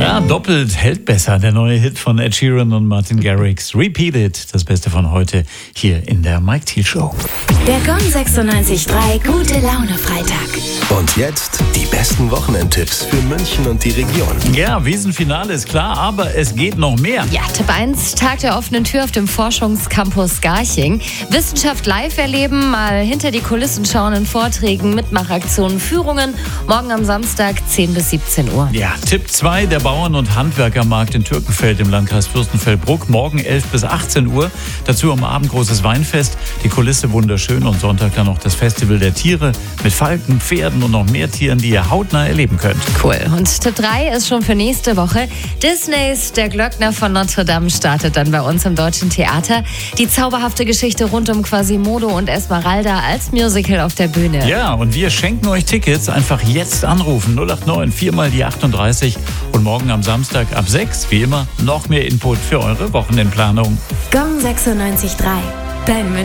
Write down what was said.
Ja, doppelt hält besser. Der neue Hit von Ed Sheeran und Martin Garrix. Repeat It, das Beste von heute hier in der Mike Thiel Show. Der Gong 96.3 Gute Laune Freitag. Und jetzt die besten Wochenendtipps für München und die Region. Ja, Wiesenfinale ist klar, aber es geht noch mehr. Ja, Tipp 1, Tag der offenen Tür auf dem Forschungscampus Garching. Wissenschaft live erleben, mal hinter die Kulissen schauen in Vorträgen, Mitmachaktionen, Führungen. Morgen am Samstag 10 bis 17 Uhr. Ja, Tipp 2, der Bauern- und Handwerkermarkt in Türkenfeld im Landkreis Fürstenfeldbruck. Morgen 11 bis 18 Uhr. Dazu am Abend großes Weinfest. Die Kulisse wunderschön und Sonntag dann noch das Festival der Tiere mit Falken, Pferden und noch mehr Tieren, die ihr hautnah erleben könnt. Cool. Und Tipp 3 ist schon für nächste Woche. Disneys Der Glöckner von Notre Dame startet dann bei uns im Deutschen Theater. Die zauberhafte Geschichte rund um Quasimodo und Esmeralda als Musical auf der Bühne. Ja, und wir schenken euch Tickets. Einfach jetzt anrufen. 089 4 mal die 38. Und morgen am Samstag ab 6, wie immer, noch mehr Input für eure Wochenendplanung. Gong 96.3. Dein